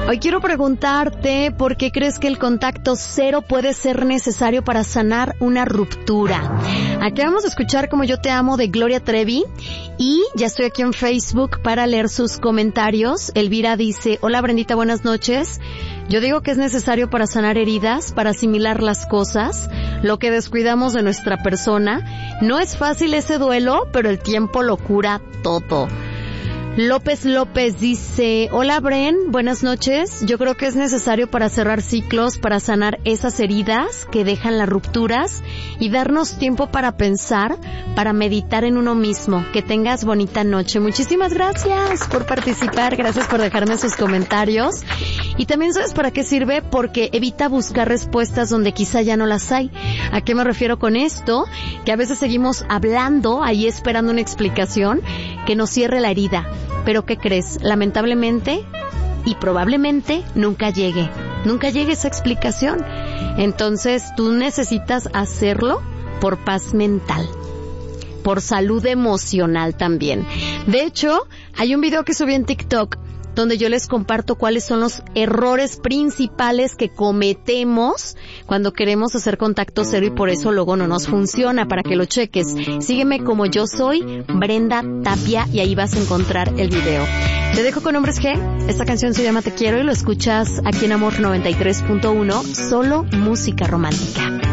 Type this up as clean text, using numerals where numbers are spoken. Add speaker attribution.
Speaker 1: Hoy quiero preguntarte por qué crees que el contacto cero puede ser necesario para sanar una ruptura. Aquí vamos a escuchar Como yo te amo de Gloria Trevi y ya estoy aquí en Facebook para leer sus comentarios. Elvira dice, hola Brendita, buenas noches. Yo digo que es necesario para sanar heridas, para asimilar las cosas, lo que descuidamos de nuestra persona. No es fácil ese duelo, pero el tiempo lo cura todo. López dice, hola Bren, buenas noches. Yo creo que es necesario para cerrar ciclos, para sanar esas heridas que dejan las rupturas y darnos tiempo para pensar, para meditar en uno mismo. Que tengas bonita noche. Muchísimas gracias por participar, gracias por dejarme sus comentarios. Y también ¿sabes para qué sirve? Porque evita buscar respuestas donde quizá ya no las hay. ¿A qué me refiero con esto? Que a veces seguimos hablando, ahí esperando una explicación que nos cierre la herida. Pero ¿qué crees? Lamentablemente y probablemente nunca llegue esa explicación. Entonces tú necesitas hacerlo por paz mental, por salud emocional también. De hecho, hay un video que subí en TikTok donde yo les comparto cuáles son los errores principales que cometemos cuando queremos hacer contacto cero y por eso luego no nos funciona, para que lo cheques. Sígueme como yo soy, Brenda Tapia, y ahí vas a encontrar el video. Te dejo con Hombres G. Esta canción se llama Te Quiero y lo escuchas aquí en Amor 93.1, solo música romántica.